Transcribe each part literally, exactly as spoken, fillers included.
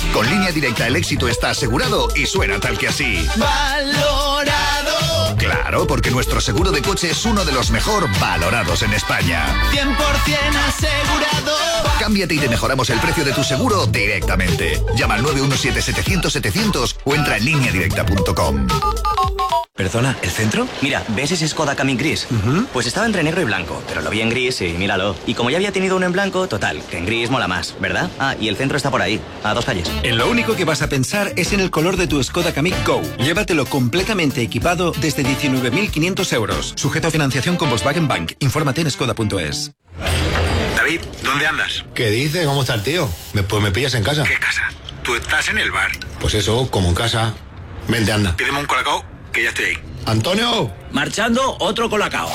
Con Línea Directa el éxito está asegurado y suena tal que así. ¡Valorado! Claro, porque nuestro seguro de coche es uno de los mejor valorados en España. cien por ciento asegurado. Cámbiate y te mejoramos el precio de tu seguro directamente. Llama al nueve uno siete setecientos setecientos o entra en línea directa punto com. Perdona, ¿el centro? Mira, ¿ves ese Skoda Kamiq gris? Uh-huh. Pues estaba entre negro y blanco, pero lo vi en gris y míralo. Y como ya había tenido uno en blanco, total, que en gris mola más, ¿verdad? Ah, y el centro está por ahí, a dos calles. En lo único que vas a pensar es en el color de tu Skoda Kamiq Go. Llévatelo completamente equipado desde diecinueve mil quinientos euros. Sujeto a financiación con Volkswagen Bank. Infórmate en skoda punto es. David, ¿dónde andas? ¿Qué dice? ¿Cómo está el tío? Me, pues me pillas en casa. ¿Qué casa? Tú estás en el bar. Pues eso, como en casa. Vente, anda. Pídeme un colacao, que ya estoy ahí. ¡Antonio! Marchando, otro colacao.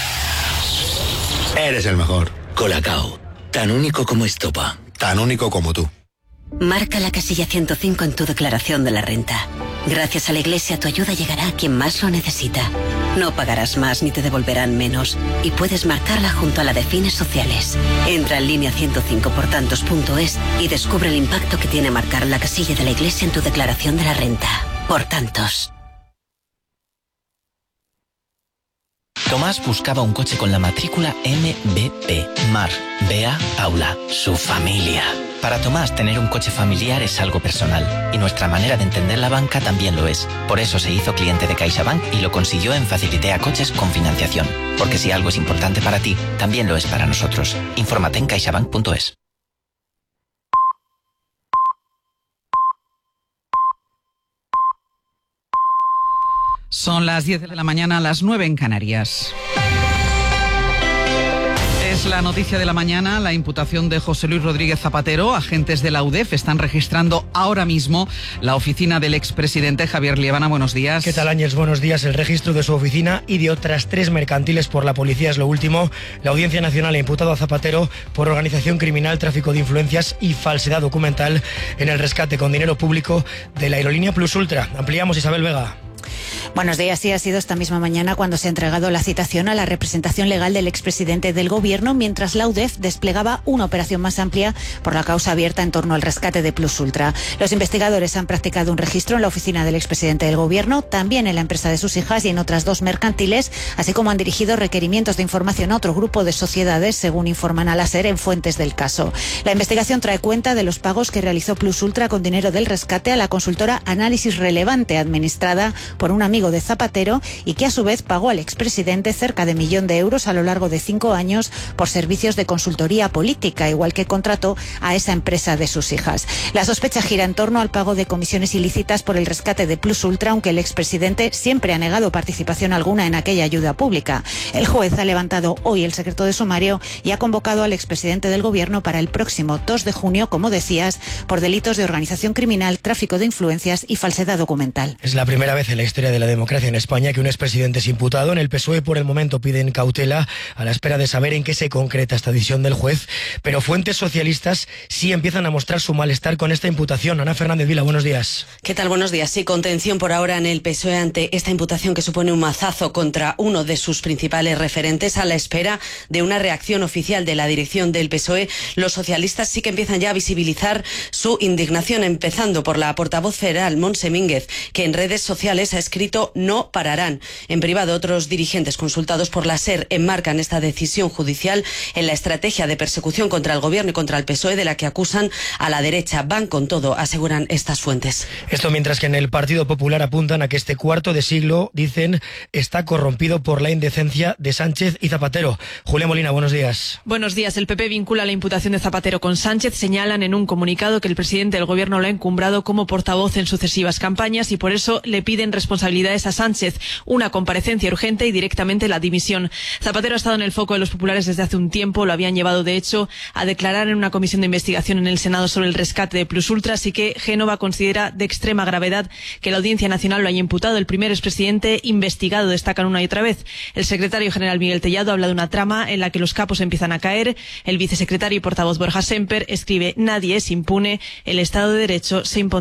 Eres el mejor. Colacao, tan único como estopa. Tan único como tú. Marca la casilla ciento cinco en tu declaración de la renta. Gracias a la Iglesia tu ayuda llegará a quien más lo necesita. No pagarás más ni te devolverán menos. Y puedes marcarla junto a la de fines sociales. Entra en línea ciento cinco por tantos punto es y descubre el impacto que tiene marcar la casilla de la Iglesia en tu declaración de la renta. Por tantos. Tomás buscaba un coche con la matrícula M B P. Mar, Bea, Paula, su familia. Para Tomás, tener un coche familiar es algo personal. Y nuestra manera de entender la banca también lo es. Por eso se hizo cliente de CaixaBank y lo consiguió en Facilitea Coches con financiación. Porque si algo es importante para ti, también lo es para nosotros. Infórmate en caixabank punto es. Son las diez de la mañana, las nueve en Canarias. Es la noticia de la mañana, la imputación de José Luis Rodríguez Zapatero. Agentes de la U D E F están registrando ahora mismo la oficina del expresidente Javier Liébana. Buenos días. ¿Qué tal, Áñez? Buenos días. El registro de su oficina y de otras tres mercantiles por la policía es lo último. La Audiencia Nacional ha imputado a Zapatero por organización criminal, tráfico de influencias y falsedad documental en el rescate con dinero público de la aerolínea Plus Ultra. Ampliamos, Isabel Vega. Buenos días. Sí, ha sido esta misma mañana cuando se ha entregado la citación a la representación legal del expresidente del Gobierno, mientras la U D E F desplegaba una operación más amplia por la causa abierta en torno al rescate de Plus Ultra. Los investigadores han practicado un registro en la oficina del expresidente del Gobierno, también en la empresa de sus hijas y en otras dos mercantiles, así como han dirigido requerimientos de información a otro grupo de sociedades, según informan a la SER en fuentes del caso. La investigación trae cuenta de los pagos que realizó Plus Ultra con dinero del rescate a la consultora Análisis Relevante, administrada por un amigo de Zapatero, y que a su vez pagó al expresidente cerca de millón de euros a lo largo de cinco años por servicios de consultoría política, igual que contrató a esa empresa de sus hijas. La sospecha gira en torno al pago de comisiones ilícitas por el rescate de Plus Ultra, aunque el expresidente siempre ha negado participación alguna en aquella ayuda pública. El juez ha levantado hoy el secreto de sumario y ha convocado al expresidente del Gobierno para el próximo dos de junio, como decías, por delitos de organización criminal, tráfico de influencias y falsedad documental. Es la primera vez en la historia de la democracia en España que un expresidente es imputado. En el P S O E por el momento piden cautela a la espera de saber en qué se concreta esta decisión del juez, pero fuentes socialistas sí empiezan a mostrar su malestar con esta imputación. Ana Fernández Vila, buenos días. ¿Qué tal? Buenos días. Sí, contención por ahora en el P S O E ante esta imputación que supone un mazazo contra uno de sus principales referentes. A la espera de una reacción oficial de la dirección del P S O E, los socialistas sí que empiezan ya a visibilizar su indignación, empezando por la portavoz federal, Montse Mínguez, que en redes sociales ha escrito "no pararán". En privado, otros dirigentes consultados por la SER enmarcan esta decisión judicial en la estrategia de persecución contra el Gobierno y contra el P S O E de la que acusan a la derecha. Van con todo, aseguran estas fuentes. Esto mientras que en el Partido Popular apuntan a que este cuarto de siglo, dicen, está corrompido por la indecencia de Sánchez y Zapatero. Julia Molina, buenos días. Buenos días. El P P vincula la imputación de Zapatero con Sánchez. Señalan en un comunicado que el presidente del Gobierno lo ha encumbrado como portavoz en sucesivas campañas y por eso le piden responsabilidades a Sánchez, una comparecencia urgente y directamente la dimisión. Zapatero ha estado en el foco de los populares desde hace un tiempo. Lo habían llevado, de hecho, a declarar en una comisión de investigación en el Senado sobre el rescate de Plus Ultra, así que Génova considera de extrema gravedad que la Audiencia Nacional lo haya imputado. El primer expresidente investigado, destacan una y otra vez. El secretario general Miguel Tellado habla de una trama en la que los capos empiezan a caer. El vicesecretario y portavoz Borja Semper escribe: nadie es impune, el Estado de Derecho se impondrá. Esta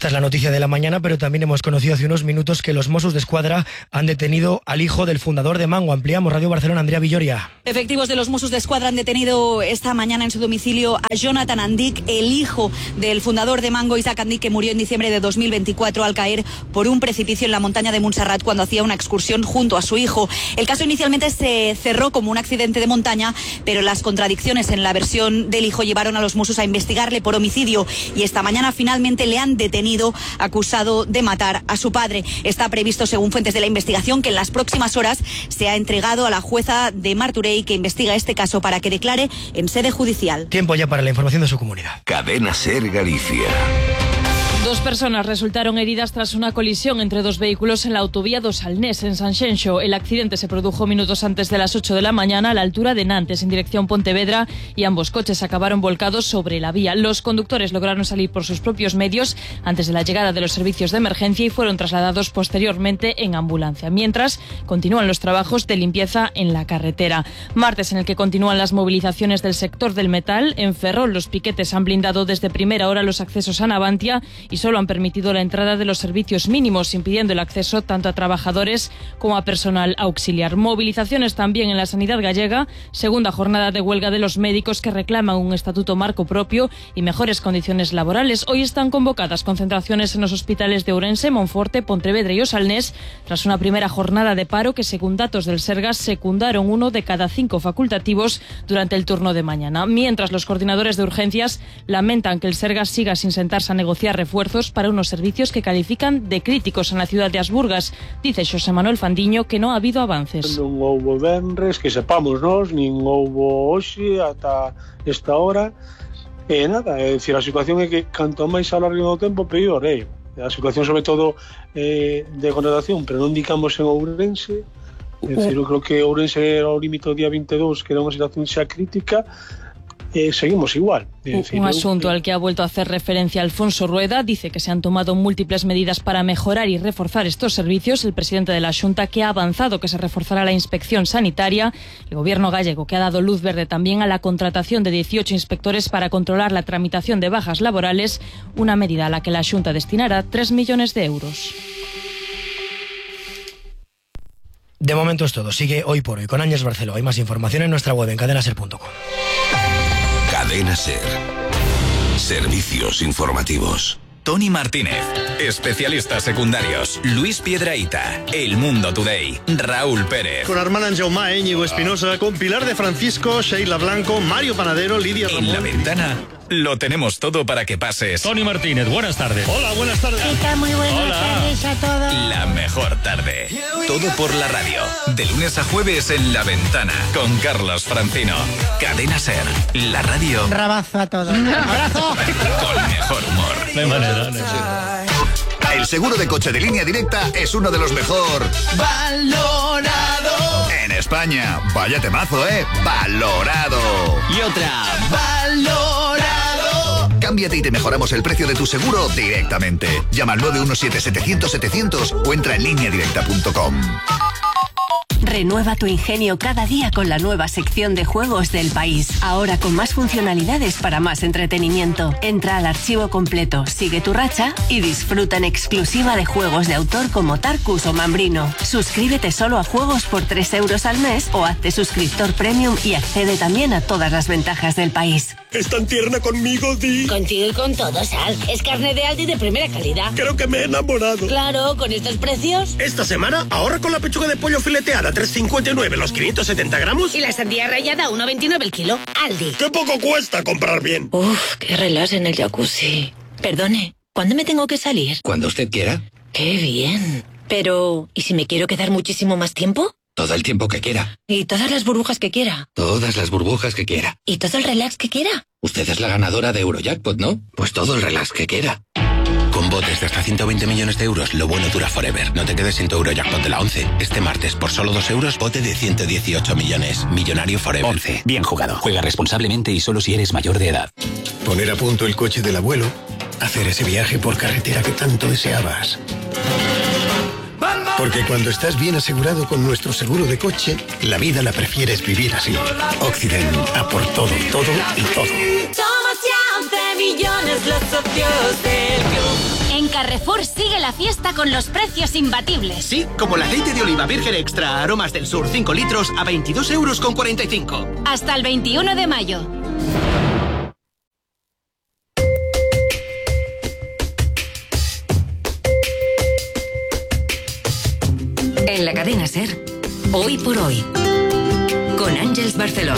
Esta es la noticia de la mañana, pero también hemos conocido hace unos minutos que los Mossos d'Esquadra han detenido al hijo del fundador de Mango. Ampliamos, Radio Barcelona, Andrea Villoria. Efectivos de los Mossos d'Esquadra han detenido esta mañana en su domicilio a Jonathan Andic, el hijo del fundador de Mango, Isaac Andic, que murió en diciembre de dos mil veinticuatro al caer por un precipicio en la montaña de Montserrat cuando hacía una excursión junto a su hijo. El caso inicialmente se cerró como un accidente de montaña, pero las contradicciones en la versión del hijo llevaron a los Mossos a investigarle por homicidio y esta mañana finalmente le han detenido acusado de matar a su padre. Está previsto, según fuentes de la investigación, que en las próximas horas sea entregado a la jueza de Martorell que investiga este caso para que declare en sede judicial. Tiempo ya para la información de su comunidad. Cadena Ser Galicia. Dos personas resultaron heridas tras una colisión entre dos vehículos en la autovía do Salnés, en Sanxenxo. El accidente se produjo minutos antes de las ocho de la mañana a la altura de Nantes, en dirección Pontevedra, y ambos coches acabaron volcados sobre la vía. Los conductores lograron salir por sus propios medios antes de la llegada de los servicios de emergencia y fueron trasladados posteriormente en ambulancia. Mientras, continúan los trabajos de limpieza en la carretera. Martes en el que continúan las movilizaciones del sector del metal. En Ferrol, los piquetes han blindado desde primera hora los accesos a Navantia y solo han permitido la entrada de los servicios mínimos, impidiendo el acceso tanto a trabajadores como a personal auxiliar. Movilizaciones también en la sanidad gallega, segunda jornada de huelga de los médicos que reclaman un estatuto marco propio y mejores condiciones laborales. Hoy están convocadas concentraciones en los hospitales de Ourense, Monforte, Pontevedra y Osalnés, tras una primera jornada de paro que, según datos del Sergas, secundaron uno de cada cinco facultativos durante el turno de mañana. Mientras, los coordinadores de urgencias lamentan que el Sergas siga sin sentarse a negociar refuerzos para unos servicios que califican de críticos en la ciudad de Asburgas. Dice Xosé Manuel Fandiño que no ha habido avances. Non houbo venres, que sepamos nós, nin houbo hoxe ata esta hora. E nada, é dicir, a situación é que canto máis alargue o tempo, peor é. A situación sobre todo eh, de contratación, pero non indicamos en Ourense. É dicir, eu creo que Ourense era o límite do día vinte e dous, que era unha situación xa crítica. Eh, seguimos igual. Decir, un asunto al que ha vuelto a hacer referencia Alfonso Rueda. Dice que se han tomado múltiples medidas para mejorar y reforzar estos servicios. El presidente de la Xunta, que ha avanzado que se reforzará la inspección sanitaria. El gobierno gallego, que ha dado luz verde también a la contratación de dieciocho inspectores para controlar la tramitación de bajas laborales, una medida a la que la Xunta destinará tres millones de euros. De momento es todo. Sigue Hoy por Hoy con Ángels Barceló. Hay más información en nuestra web en cadena ser punto com. Cadena Ser. Servicios informativos. Tony Martínez, especialistas secundarios. Luis Piedrahita, El Mundo Today. Raúl Pérez. Con Armand Jaumá, Íñigo Espinosa, con Pilar de Francisco, Sheila Blanco, Mario Panadero, Lidia Ramón. En La Ventana lo tenemos todo para que pases. Tony Martínez, buenas tardes. Hola, buenas tardes. ¿Qué tal? Muy buenas Hola. tardes a todos. La mejor tarde. Todo por la radio. De lunes a jueves en La Ventana. Con Carlos Francino. Cadena Ser. La radio. Rabazo a todos. ¡Abrazo! Con mejor humor. De manera. El seguro de coche de Línea Directa es uno de los mejor valorado en España. Vaya temazo, ¿eh? Valorado. Y otra, valorado. Cámbiate y te mejoramos el precio de tu seguro directamente. Llama al nueve uno siete, setecientos, setecientos o entra en línea directa punto com. Renueva tu ingenio cada día con la nueva sección de juegos del país. Ahora con más funcionalidades para más entretenimiento. Entra al archivo completo, sigue tu racha y disfruta en exclusiva de juegos de autor como Tarkus o Mambrino. Suscríbete solo a juegos por tres euros al mes o hazte suscriptor premium y accede también a todas las ventajas del país. Es tan tierna conmigo, Di. Contigo y con todo, Sal. Es carne de Aldi de primera calidad. Creo que me he enamorado. Claro, con estos precios. Esta semana ahorra con la pechuga de pollo fileteada tres cincuenta y nueve los quinientos setenta gramos. Y la sandía rallada uno veintinueve el kilo. Aldi. ¡Qué poco cuesta comprar bien! Uf, qué relax en el jacuzzi. Perdone, ¿cuándo me tengo que salir? Cuando usted quiera. ¡Qué bien! Pero, ¿y si me quiero quedar muchísimo más tiempo? Todo el tiempo que quiera. ¿Y todas las burbujas que quiera? Todas las burbujas que quiera. ¿Y todo el relax que quiera? Usted es la ganadora de Eurojackpot, ¿no? Pues todo el relax que quiera. Con botes de hasta ciento veinte millones de euros, lo bueno dura forever. No te quedes sin tu Eurojackpot de la once. Este martes, por solo dos euros, bote de ciento dieciocho millones. Millonario forever. once. Bien jugado. Juega responsablemente y solo si eres mayor de edad. Poner a punto el coche del abuelo. Hacer ese viaje por carretera que tanto deseabas. Porque cuando estás bien asegurado con nuestro seguro de coche, la vida la prefieres vivir así. Occident, a por todo, todo y todo. Somos ya once millones los socios del club. En Carrefour sigue la fiesta con los precios imbatibles. Sí, como el aceite de oliva virgen extra aromas del sur cinco litros a veintidós euros con cuarenta y cinco. Hasta el veintiuno de mayo. En la cadena SER, Hoy por Hoy, con Ángeles Barceló.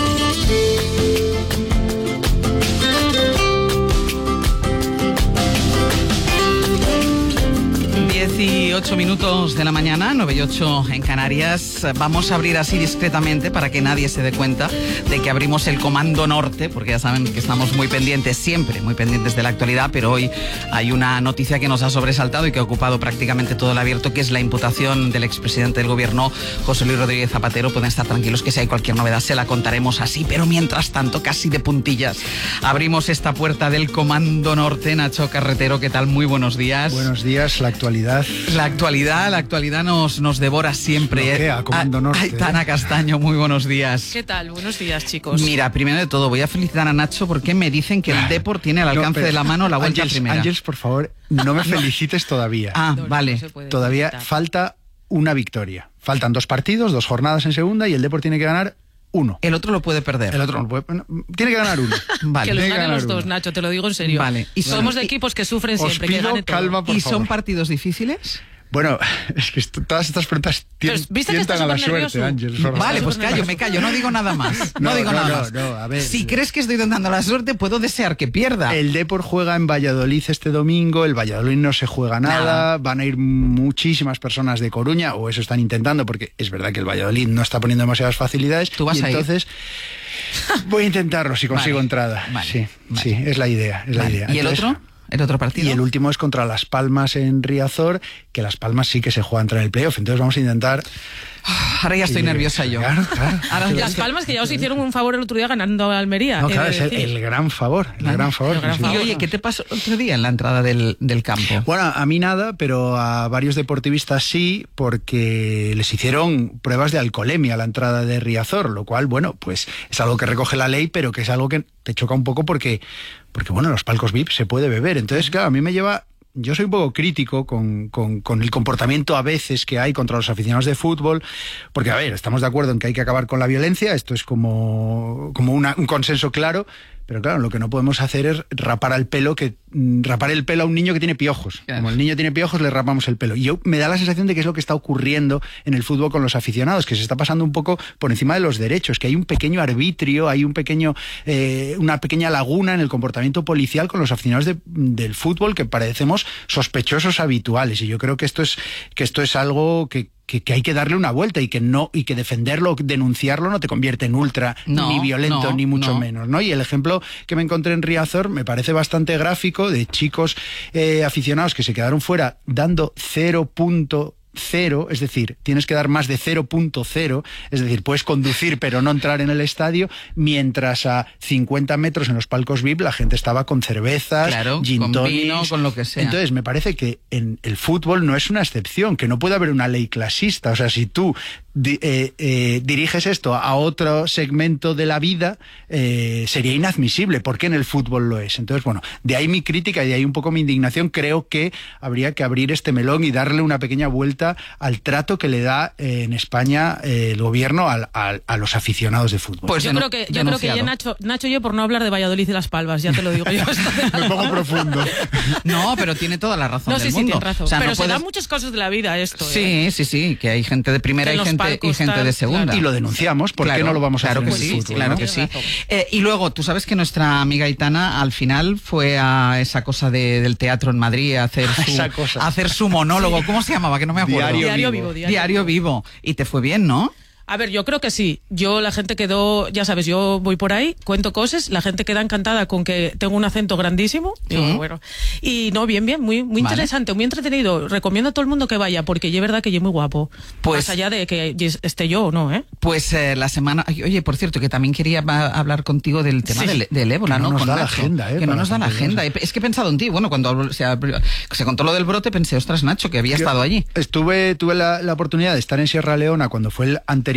dieciocho minutos de la mañana, nueve y ocho en Canarias. Vamos a abrir así discretamente para que nadie se dé cuenta de que abrimos el Comando Norte, porque ya saben que estamos muy pendientes, siempre muy pendientes de la actualidad, pero hoy hay una noticia que nos ha sobresaltado y que ha ocupado prácticamente todo el abierto, que es la imputación del expresidente del gobierno, José Luis Rodríguez Zapatero. Pueden estar tranquilos que si hay cualquier novedad se la contaremos así, pero mientras tanto, casi de puntillas, abrimos esta puerta del Comando Norte. Nacho Carretero, ¿qué tal? Muy buenos días. Buenos días, la actualidad. La actualidad, la actualidad nos, nos devora siempre. Bloquea, Comando Norte. Aitana Castaño, muy buenos días. ¿Qué tal? Buenos días, chicos. Mira, primero de todo, voy a felicitar a Nacho porque me dicen que el Depor tiene al alcance no, de la mano la vuelta Ángeles, primera. Ángeles, por favor, no me felicites todavía. Ah, no, vale. No todavía felicitar. Falta una victoria. Faltan dos partidos, dos jornadas en segunda y el Depor tiene que ganar uno. El otro lo puede perder. El otro no puede, no, tiene que ganar uno. Vale. Que los ganen los uno. dos, Nacho, te lo digo en serio. Vale. Y somos bueno, de equipos que sufren siempre, pido que gane calma, todo. ¿Y favor. son partidos difíciles? Bueno, es que esto, todas estas preguntas tien, ¿viste que tientan a la suerte, Ángeles. Vale, pues callo, me callo, no digo nada más. No, no digo no, nada no, más. No, a ver, si crees que estoy tentando la suerte, puedo desear que pierda. El Depor juega en Valladolid este domingo, el Valladolid no se juega nada, nada, van a ir muchísimas personas de Coruña, o eso están intentando, porque es verdad que el Valladolid no está poniendo demasiadas facilidades. ¿Tú vas y a ir? Entonces voy a intentarlo si consigo vale, entrada. Vale, sí, vale. sí, es la idea, es vale. la idea. ¿Y entonces, el otro? ¿El otro partido? Y el último es contra Las Palmas en Riazor, que Las Palmas sí que se juega entrar en el playoff. Entonces vamos a intentar... Ahora ya estoy nerviosa yo. Claro, claro. Ahora, Las Palmas, que ya os hicieron un favor el otro día ganando a Almería. No, claro, es el, el gran favor. El vale. gran favor. El gran favor. Y oye, ¿qué te pasó el otro día en la entrada del, del campo? Bueno, a mí nada, pero a varios deportivistas sí, porque les hicieron pruebas de alcoholemia a la entrada de Riazor, lo cual, bueno, pues es algo que recoge la ley, pero que es algo que te choca un poco porque, porque bueno, en los palcos V I P se puede beber. Entonces, claro, a mí me lleva... Yo soy un poco crítico con, con, con el comportamiento a veces que hay contra los aficionados de fútbol, porque, a ver, estamos de acuerdo en que hay que acabar con la violencia, esto es como, como una, un consenso claro, pero claro, lo que no podemos hacer es rapar al pelo que rapar el pelo a un niño que tiene piojos. Como el niño tiene piojos, le rapamos el pelo. Y yo me da la sensación de que es lo que está ocurriendo en el fútbol con los aficionados, que se está pasando un poco por encima de los derechos, que hay un pequeño arbitrio, hay un pequeño eh, una pequeña laguna en el comportamiento policial con los aficionados de, del fútbol que parecemos sospechosos habituales. Y yo creo que esto es que esto es algo que Que, que hay que darle una vuelta y que no y que defenderlo, denunciarlo no te convierte en ultra, no, ni violento, no, ni mucho no. menos, ¿no? Y el ejemplo que me encontré en Riazor me parece bastante gráfico, de chicos eh, aficionados que se quedaron fuera dando cero punto cero, es decir, tienes que dar más de cero punto cero, es decir, puedes conducir pero no entrar en el estadio, mientras a cincuenta metros en los palcos V I P la gente estaba con cervezas, claro, gin con vino, con lo que sea. Entonces me parece que en el fútbol no es una excepción, que no puede haber una ley clasista, o sea, si tú di, eh, eh, diriges esto a otro segmento de la vida, eh, sería inadmisible, porque en el fútbol lo es. Entonces, bueno, de ahí mi crítica y de ahí un poco mi indignación. Creo que habría que abrir este melón y darle una pequeña vuelta al trato que le da eh, en España eh, el gobierno al, al, a los aficionados de fútbol. Pues yo creo que yo creo que ya Nacho, Nacho y yo por no hablar de Valladolid y Las Palmas, ya te lo digo yo. Me pongo profundo. No, pero tiene toda la razón no, del sí, mundo. Sí, tiene razón. O sea, pero no se puedes... dan muchas cosas de la vida esto. Sí, ¿eh? sí, sí, que hay gente de primera y gente, y gente de segunda. Tal. Y lo denunciamos, ¿por claro, qué no lo vamos a claro hacer que en sí, el fútbol? Claro ¿no? que sí. Eh, y luego, tú sabes que nuestra amiga Aitana al final fue a esa cosa de, del teatro en Madrid a hacer su, a hacer su monólogo. Sí. ¿Cómo se llamaba? Que no me acuerdo. Diario, diario vivo. vivo diario, diario vivo. Y te fue bien, ¿no? A ver, yo creo que sí. Yo, la gente quedó, ya sabes, yo voy por ahí, cuento cosas, la gente queda encantada con que tengo un acento grandísimo. Digo, uh-huh. bueno. Y no, bien, bien, muy, muy vale. interesante, muy entretenido. Recomiendo a todo el mundo que vaya, porque es verdad que yo muy guapo. Pues, más allá de que esté yo o no, ¿eh? Pues eh, la semana... Oye, por cierto, que también quería hablar contigo del tema sí. del, del ébola, que no ¿no? Nos con da Nacho, la agenda, ¿eh? Que no nos da la agenda. Es que he pensado en ti. Bueno, cuando se, se contó lo del brote, pensé, ostras, Nacho, que había yo estado allí. Estuve, tuve la, la oportunidad de estar en Sierra Leona cuando fue el anterior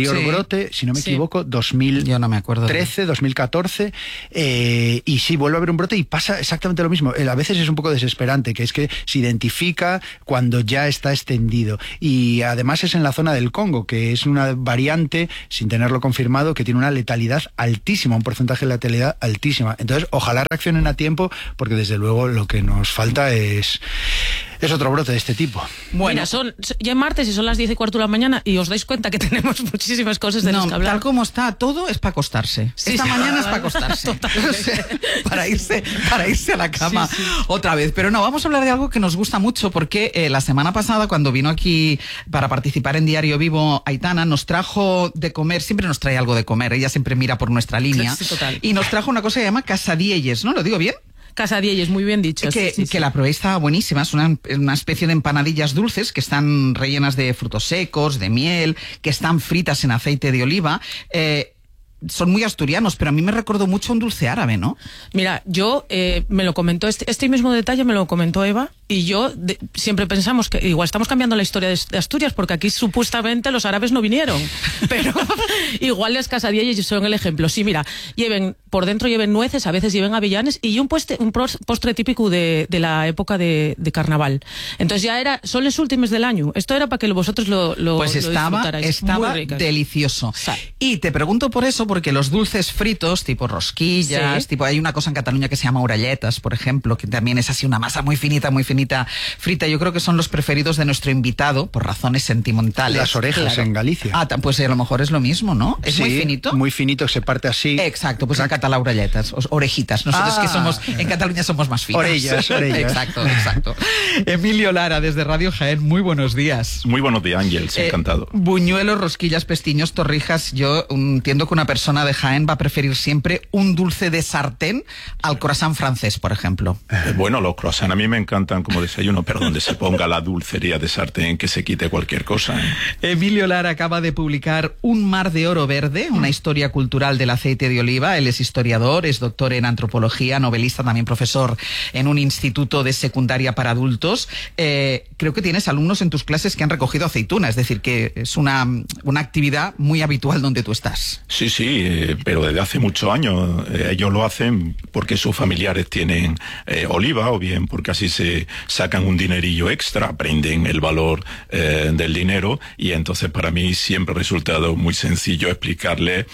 anterior Sí. brote, si no me Sí. equivoco, dos mil Yo no me acuerdo. trece, dos mil catorce, eh, y sí, vuelve a haber un brote y pasa exactamente lo mismo. Eh, A veces es un poco desesperante, que es que se identifica cuando ya está extendido. Y además es en la zona del Congo, que es una variante, sin tenerlo confirmado, que tiene una letalidad altísima, un porcentaje de letalidad altísima. Entonces, ojalá reaccionen a tiempo, porque desde luego lo que nos falta es, es otro brote de este tipo. Bueno, Mira, son ya es martes y son las diez y cuarto de la mañana y os dais cuenta que tenemos muchísimas cosas de No, las que hablar. tal como está, todo es para acostarse. Sí, Esta sí. mañana es para acostarse. para irse, para irse a la cama Sí, sí. otra vez. Pero no, vamos a hablar de algo que nos gusta mucho porque eh, la semana pasada, cuando vino aquí para participar en Diario Vivo, Aitana nos trajo de comer, siempre nos trae algo de comer, ella siempre mira por nuestra línea. Sí, total. Y nos trajo una cosa que se llama Casadielles, ¿no? ¿Lo digo bien? Casadielles, muy bien dicho. Que, sí, sí, que sí. la probé, estaba buenísima. Es una, una especie de empanadillas dulces que están rellenas de frutos secos, de miel, que están fritas en aceite de oliva. Eh, son muy asturianos, pero a mí me recordó mucho un dulce árabe, ¿no? Mira, yo eh, me lo comentó, este, este mismo detalle me lo comentó Eva, y yo de, siempre pensamos que igual estamos cambiando la historia de, de Asturias, porque aquí supuestamente los árabes no vinieron, pero igual las Casadielles son el ejemplo. Sí, mira, lleven por dentro lleven nueces, a veces lleven avellanes y un, pueste, un postre típico de, de la época de, de carnaval. Entonces ya era, son los últimos del año. Esto era para que vosotros lo, lo, pues lo estaba, disfrutarais. estaba Muy ricas. delicioso. Y te pregunto por eso, porque los dulces fritos, tipo rosquillas, Sí. tipo hay una cosa en Cataluña que se llama orelletas, por ejemplo, que también es así una masa muy finita, muy finita, frita. Yo creo que son los preferidos de nuestro invitado por razones sentimentales. Las orejas Claro. en Galicia. Ah, pues a lo mejor es lo mismo, ¿no? Es Sí, muy finito. Muy finito, se parte así. Exacto, pues en catalán orelletas, o- orejitas. Nosotros Ah. que somos, en Cataluña somos más finos. Orellas, orellas. Exacto, exacto. Emilio Lara, desde Radio Jaén, muy buenos días. Muy buenos días, Ángels, Eh, encantado. Buñuelos, rosquillas, pestiños, torrijas. Yo um, entiendo que una persona de Jaén va a preferir siempre un dulce de sartén al croissant francés, por ejemplo. Eh, bueno, los croissants a mí me encantan como desayuno, pero donde se ponga la dulcería de sartén, que se quite cualquier cosa. ¿eh? Emilio Lara acaba de publicar Un mar de oro verde, una historia cultural del aceite de oliva. Él es historiador, es doctor en antropología, novelista, también profesor en un instituto de secundaria para adultos. Eh, creo que tienes alumnos en tus clases que han recogido aceituna, es decir, que es una, una actividad muy habitual donde tú estás. Sí, sí, eh, pero desde hace muchos años eh, ellos lo hacen porque sus familiares tienen eh, oliva o bien porque así se sacan un dinerillo extra, aprenden el valor eh, del dinero y entonces para mí siempre ha resultado muy sencillo explicarle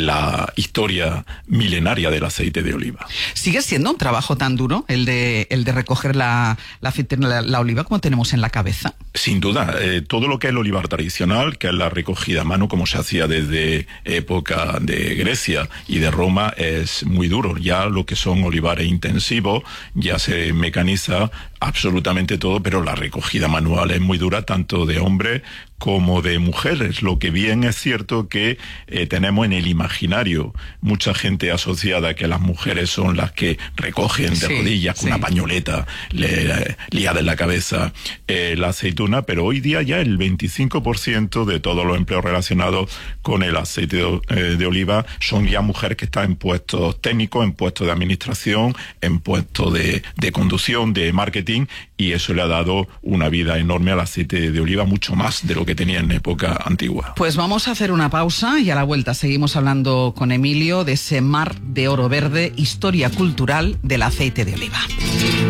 la historia milenaria del aceite de oliva. ¿Sigue siendo un trabajo tan duro el de, el de recoger la, la, aceite- la, la oliva como tenemos en la cabeza? Sin duda, eh, todo lo que es el olivar tradicional, que es la recogida a mano como se hacía desde época de Grecia y de Roma, es muy duro. Ya lo que son olivares intensivos, ya se mecaniza absolutamente todo, pero la recogida manual es muy dura, tanto de hombres como de mujeres. Lo que bien es cierto que eh, tenemos en el imaginario mucha gente asociada a que las mujeres son las que recogen de Sí, rodillas con sí. una pañoleta le, liada en la cabeza eh, la aceituna, pero hoy día ya el veinticinco por ciento de todos los empleos relacionados con el aceite de, eh, de oliva son ya mujeres que están en puestos técnicos, en puestos de administración, en puestos de, de conducción, de marketing, y eso le ha dado una vida enorme al aceite de oliva, mucho más de lo que tenía en época antigua. Pues vamos a hacer una pausa y a la vuelta seguimos hablando con Emilio de ese mar de oro verde, historia cultural del aceite de oliva.